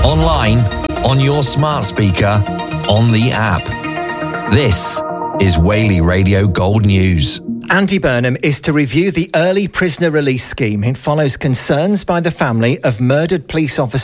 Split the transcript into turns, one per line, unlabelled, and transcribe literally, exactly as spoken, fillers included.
online, on your smart speaker, on the app. This is Whaley Radio Gold News.
Andy Burnham is to review the early prisoner release scheme. It follows concerns by the family of murdered police officers